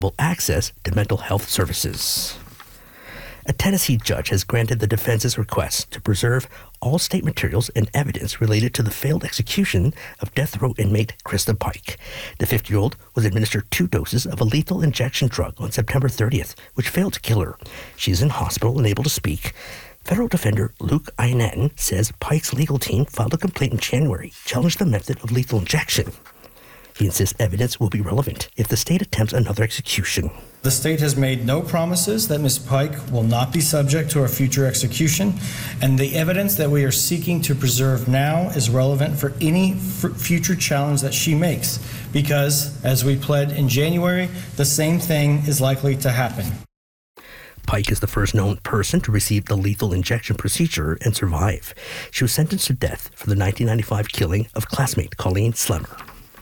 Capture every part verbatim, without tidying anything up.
access to mental health services. A Tennessee judge has granted the defense's request to preserve all state materials and evidence related to the failed execution of death row inmate Krista Pike. The fifty-year-old was administered two doses of a lethal injection drug on September thirtieth, which failed to kill her. She is in hospital and able to speak. Federal defender Luke Ionatin says Pike's legal team filed a complaint in January, challenged the method of lethal injection. He insists evidence will be relevant if the state attempts another execution. The state has made no promises that Miz Pike will not be subject to a future execution, and the evidence that we are seeking to preserve now is relevant for any f- future challenge that she makes, because, as we pled in January, the same thing is likely to happen. Pike is the first known person to receive the lethal injection procedure and survive. She was sentenced to death for the nineteen ninety-five killing of classmate Colleen Slemmer.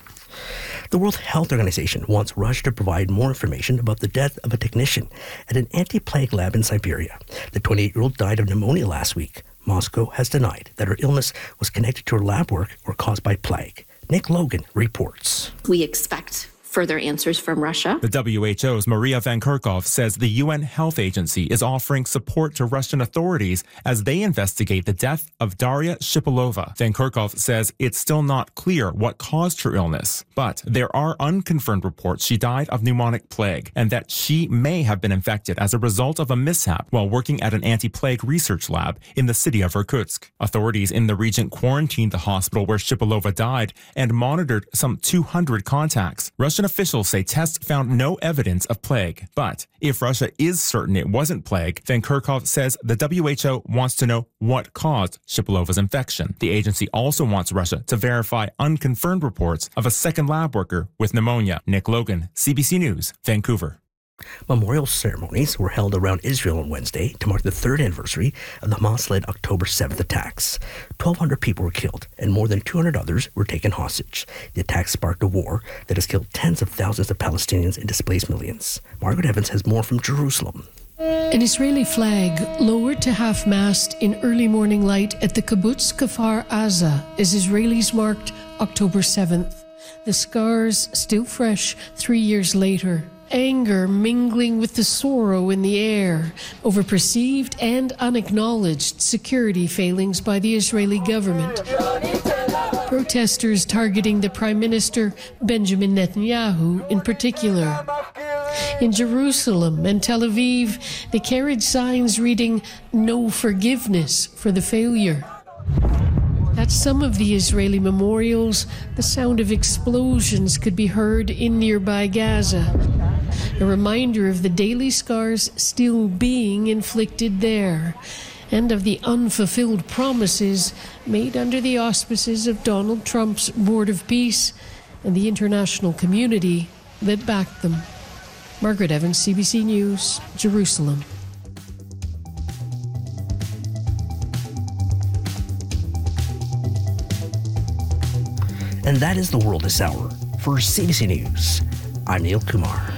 The World Health Organization wants Russia to provide more information about the death of a technician at an anti-plague lab in Siberia. The twenty-eight-year-old died of pneumonia last week. Moscow has denied that her illness was connected to her lab work or caused by plague. Nick Logan reports. We expect further answers from Russia. The W H O's Maria Van Kerkhove says the U N Health Agency is offering support to Russian authorities as they investigate the death of Daria Shipilova. Van Kerkhove says it's still not clear what caused her illness, but there are unconfirmed reports she died of pneumonic plague and that she may have been infected as a result of a mishap while working at an anti-plague research lab in the city of Irkutsk. Authorities in the region quarantined the hospital where Shipilova died and monitored some two hundred contacts. Russian officials say tests found no evidence of plague. But if Russia is certain it wasn't plague, Van Kerkhove says the W H O wants to know what caused Shipilova's infection. The agency also wants Russia to verify unconfirmed reports of a second lab worker with pneumonia. Nick Logan, C B C News, Vancouver. Memorial ceremonies were held around Israel on Wednesday to mark the third anniversary of the Hamas-led October seventh attacks. twelve hundred people were killed and more than two hundred others were taken hostage. The attacks sparked a war that has killed tens of thousands of Palestinians and displaced millions. Margaret Evans has more from Jerusalem. An Israeli flag lowered to half-mast in early morning light at the kibbutz Kfar Aza as Israelis marked October seventh. The scars still fresh three years later. Anger mingling with the sorrow in the air over perceived and unacknowledged security failings by the Israeli government. Protesters targeting the Prime Minister Benjamin Netanyahu in particular. In Jerusalem and Tel Aviv, they carried signs reading "No forgiveness for the failure." At some of the Israeli memorials, the sound of explosions could be heard in nearby Gaza, a reminder of the daily scars still being inflicted there, and of the unfulfilled promises made under the auspices of Donald Trump's Board of Peace and the international community that backed them. Margaret Evans, C B C News, Jerusalem. And that is the world this hour. For C B C News, I'm Neil Kumar.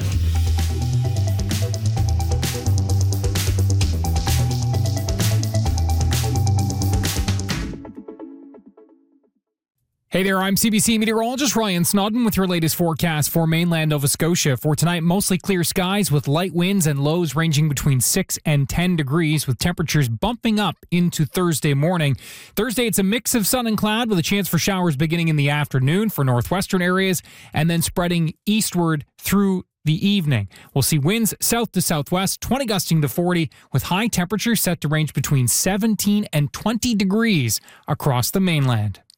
Hey there, I'm C B C meteorologist Ryan Snodden with your latest forecast for mainland Nova Scotia. For tonight, mostly clear skies with light winds and lows ranging between six and ten degrees, with temperatures bumping up into Thursday morning. Thursday, it's a mix of sun and cloud with a chance for showers beginning in the afternoon for northwestern areas and then spreading eastward through the evening. We'll see winds south to southwest, twenty gusting to forty, with high temperatures set to range between seventeen and twenty degrees across the mainland.